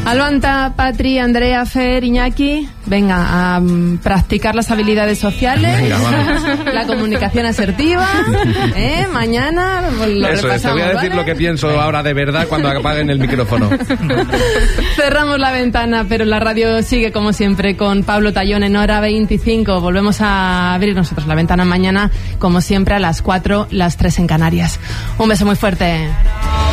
Alvanta, Patri, Andrea, Fer, Iñaki, venga a practicar las habilidades sociales, venga, vamos. La comunicación asertiva, mañana lo eso repasamos, es, te voy a decir, ¿vale? Lo que pienso ahora de verdad cuando apaguen el micrófono. Cerramos la ventana, pero la radio sigue como siempre con Pablo Tallón en hora 25. Volvemos a abrir nosotros la ventana mañana, como siempre, a las 4, las 3 en Canarias. Un beso muy fuerte.